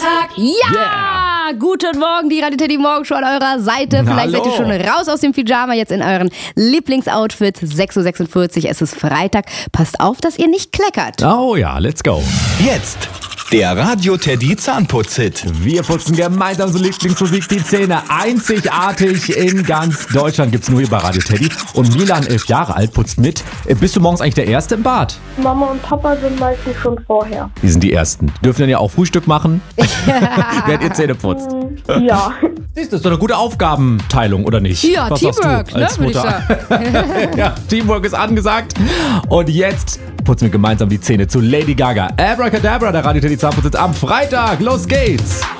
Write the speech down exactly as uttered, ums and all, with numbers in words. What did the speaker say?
Freitag! Ja! Yeah. Guten Morgen, die Radio Teddy Morgenshow an eurer Seite. Vielleicht Hallo. seid ihr schon raus aus dem Pyjama, jetzt in euren Lieblingsoutfit. sechs Uhr sechsundvierzig, es ist Freitag. Passt auf, dass ihr nicht kleckert. Oh ja, let's go. Jetzt der Radio Teddy Zahnputz-Hit. Wir putzen gemeinsam so Lieblingsmusik die Zähne. Einzigartig in ganz Deutschland gibt's nur hier bei Radio Teddy. Und Milan, elf Jahre alt, putzt mit. Bist du morgens eigentlich der Erste im Bad? Mama und Papa sind meistens schon vorher. Die sind die Ersten. Dürfen dann ja auch Frühstück machen, während ihr Zähne putzt. Ja. Siehst du, das ist doch eine gute Aufgabenteilung, oder nicht? Ja, Was sagst du Teamwork, ne, als würde ich Mutter? Ja, Teamwork ist angesagt. Und jetzt putzen wir gemeinsam die Zähne zu Lady Gaga. Abracadabra, der Radio Teddy Zahnputz am Freitag. Los geht's!